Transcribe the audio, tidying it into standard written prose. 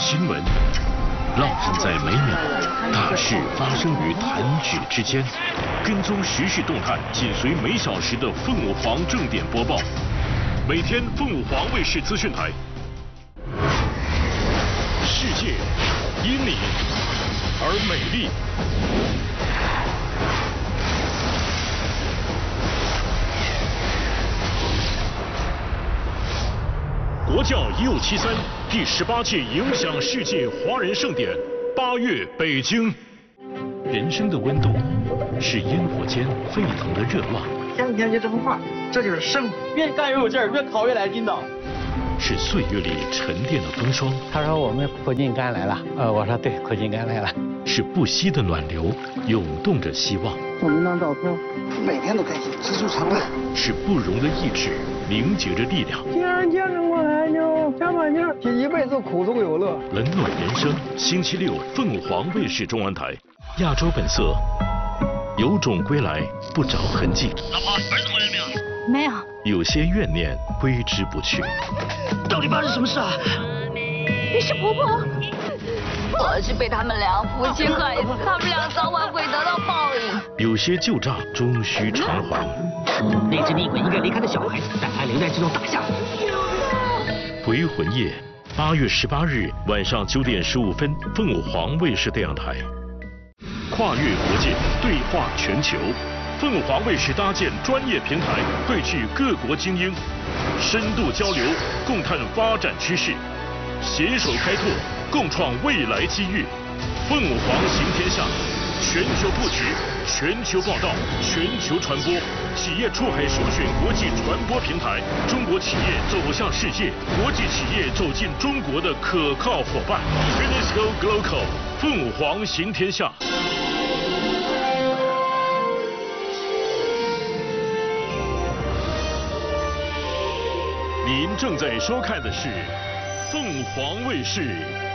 新闻，烙印在每秒，大事发生于弹指之间。跟踪时事动态，紧随每小时的凤舞凰正点播报。每天凤舞凰卫视资讯台。世界因你而美丽。国教1573第18届影响世界华人盛典8月北京。人生的温度是烟火间沸腾的热浪。 前几天就这幅画，这就是生。 越干越有劲儿，越烤越来劲道。 是岁月里沉淀的风霜。 他说我们苦尽甘来了，我说对，苦尽甘来了。 是不息的暖流，涌动着希望。 送您张照片，每天都开心，知足常乐。 是不容的意志，凝结着力量。 既然见证过来，就加把劲儿，一辈子苦中有乐。 冷暖人生，星期六凤舞凰卫视中文台，亚洲本色，有种归来，不着痕迹。 老婆，儿子回来没有？ 没有。 有些怨念挥之不去。 到底发生什么事啊？ 你是婆婆。我是被他们俩夫妻害死，他们俩早晚会得到报应。 有些旧账终须偿还。 那只厉鬼应该离开的小孩，但还留在这栋大厦。 回魂夜，8月18日晚上9点15分，凤舞凰卫视太阳台。跨越国界，对话全球。凤舞凰卫视搭建专业平台，汇聚各国精英，深度交流，共探发展趋势，携手开拓，共创未来机遇。凤舞凰行天下，全球布局，全球报道，全球传播，企业出海首选国际传播平台，中国企业走向世界，国际企业走进中国的可靠伙伴。UNESCO Global， 凤舞凰行天下。您正在收看的是凤凰卫视